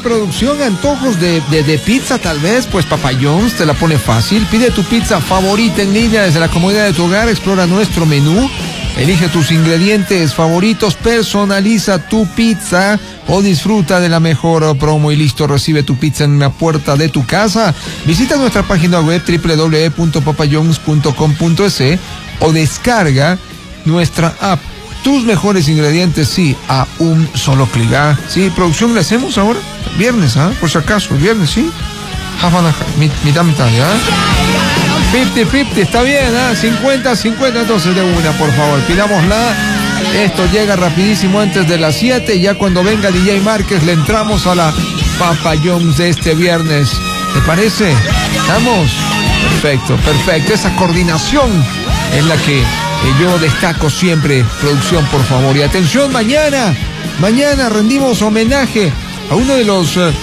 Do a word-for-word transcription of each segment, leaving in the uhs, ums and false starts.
producción, antojos de, de, de pizza tal vez, pues Papa John's te la pone fácil. Pide tu pizza favorita en línea desde la comodidad de tu hogar, explora nuestro menú, elige tus ingredientes favoritos, personaliza tu pizza o disfruta de la mejor promo y listo, recibe tu pizza en la puerta de tu casa. Visita nuestra página web doble u doble u doble u punto papa john's punto com punto es o descarga nuestra app. Tus mejores ingredientes, sí, a un solo clic. ¿Ah? Sí, producción, ¿le hacemos ahora? Viernes, ¿ah? Por si acaso, el viernes, ¿sí? Mitad, mitad, ¿ya? cincuenta cincuenta, está bien, ¿ah? cincuenta cincuenta, entonces de una, por favor, pidámosla. Esto llega rapidísimo antes de las siete. Ya cuando venga D J Márquez le entramos a la Papa John's de este viernes. ¿Te parece? ¿Estamos? Perfecto, perfecto. Esa coordinación es la que yo destaco siempre. Producción, por favor. Y atención, mañana, mañana rendimos homenaje a uno de los uh,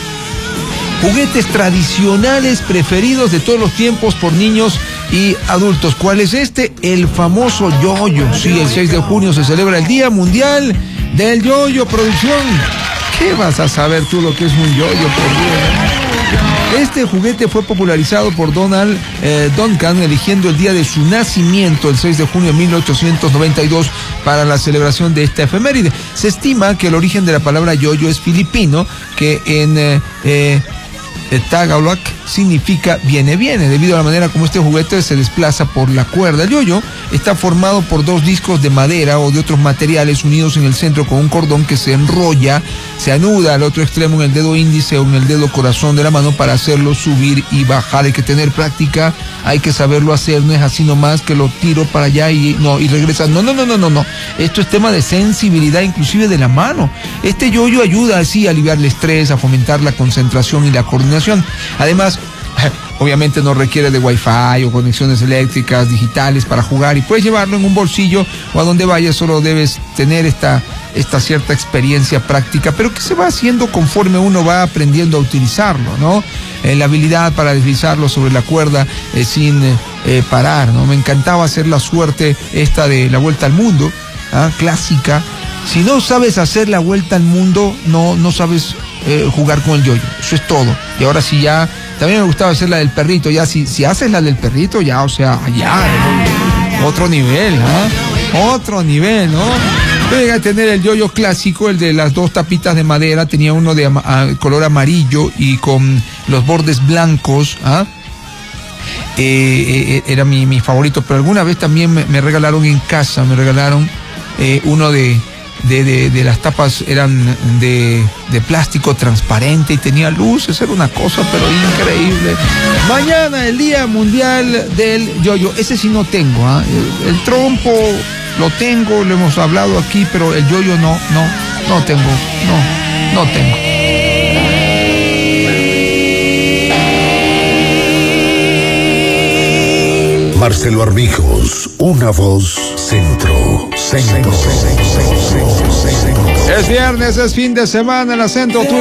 juguetes tradicionales preferidos de todos los tiempos por niños y adultos. ¿Cuál es este? El famoso yoyo. Sí, el seis de junio se celebra el Día Mundial del Yoyo. Producción, ¿qué vas a saber tú lo que es un yoyo, por Dios? Este juguete fue popularizado por Donald eh, Duncan, eligiendo el día de su nacimiento, el seis de junio de mil ochocientos noventa y dos, para la celebración de esta efeméride. Se estima que el origen de la palabra yoyo es filipino, que en eh, eh, Tagalog significa viene, viene, debido a la manera como este juguete se desplaza por la cuerda. El yoyo está formado por dos discos de madera o de otros materiales unidos en el centro con un cordón que se enrolla, se anuda al otro extremo en el dedo índice o en el dedo corazón de la mano para hacerlo subir y bajar. Hay que tener práctica, hay que saberlo hacer, no es así nomás que lo tiro para allá y no y regresa. No, no, no, no, no, no. Esto es tema de sensibilidad, inclusive de la mano. Este yoyo ayuda así a aliviar el estrés, a fomentar la concentración y la coordinación. Además, obviamente no requiere de wifi o conexiones eléctricas, digitales para jugar, y puedes llevarlo en un bolsillo o a donde vayas. Solo debes tener esta, esta cierta experiencia práctica, pero que se va haciendo conforme uno va aprendiendo a utilizarlo, ¿no? Eh, la habilidad para deslizarlo sobre la cuerda eh, sin eh, parar, ¿no? Me encantaba hacer la suerte esta de la vuelta al mundo, ¿ah? Clásica. Si no sabes hacer la vuelta al mundo, no, no sabes eh, jugar con el yoyo. Eso es todo. Y ahora sí ya... También me gustaba hacer la del perrito, ya si, si haces la del perrito, ya, o sea, ya, ¿no? Otro nivel, ¿no? Otro nivel, ¿no? Yo llegué a tener el yoyo clásico, el de las dos tapitas de madera, tenía uno de ama, color amarillo y con los bordes blancos, ¿ah? Eh, eh, era mi, mi favorito, pero alguna vez también me, me regalaron en casa, me regalaron eh, uno de... De, de, de las tapas eran de, de plástico transparente y tenía luces, era una cosa pero increíble. Mañana el Día Mundial del Yoyo, ese sí no tengo, ¿eh? el, el trompo lo tengo, lo hemos hablado aquí, pero el yoyo no, no, no tengo, no, no tengo. Marcelo Armijos, una voz centro, centro, centro, centro, centro, centro. Es viernes, es fin de semana, el acento tuyo.